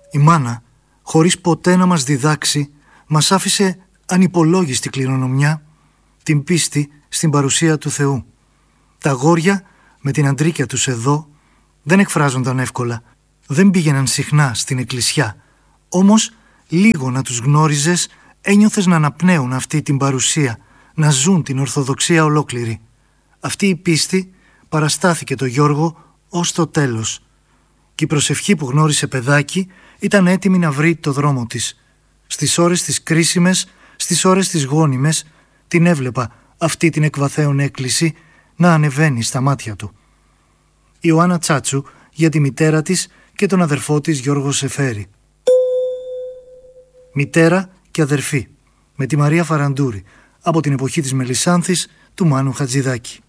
Η μάνα, χωρίς ποτέ να μας διδάξει, μας άφησε ανυπολόγιστη κληρονομιά, την πίστη στην παρουσία του Θεού. Τα αγόρια με την αντρίκια τους εδώ δεν εκφράζονταν εύκολα, δεν πήγαιναν συχνά στην εκκλησιά, όμως λίγο να τους γνώριζες ένιωθες να αναπνέουν αυτή την παρουσία, να ζουν την Ορθοδοξία ολόκληρη. Αυτή η πίστη παραστάθηκε το Γιώργο ως το τέλος. Και η προσευχή που γνώρισε παιδάκι ήταν έτοιμη να βρει το δρόμο της. Στις ώρες τις κρίσιμες, στις ώρες τις γόνιμες, την έβλεπα αυτή την εκβαθέων έκκληση να ανεβαίνει στα μάτια του. Η Ιωάννα Τσάτσου για τη μητέρα της και τον αδερφό της Γιώργο Σεφέρη. Μητέρα και αδερφή, με τη Μαρία Φαραντούρη, από την εποχή της Μελισσάνθης του Μάνου Χατζηδάκη.